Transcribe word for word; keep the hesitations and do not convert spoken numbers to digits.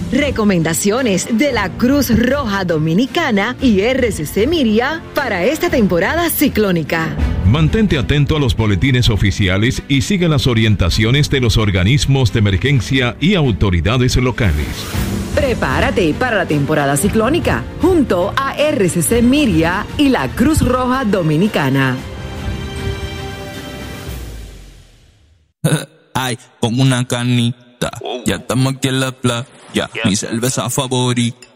Recomendaciones de la Cruz Roja Dominicana y R C C Miria para esta temporada ciclónica. Mantente atento a los boletines oficiales y sigue las orientaciones de los organismos de emergencia y autoridades locales. Prepárate para la temporada ciclónica junto a R C C Miria y la Cruz Roja Dominicana. Ay, como una canita. Ya estamos aquí en la playa. Mi cerveza favorita.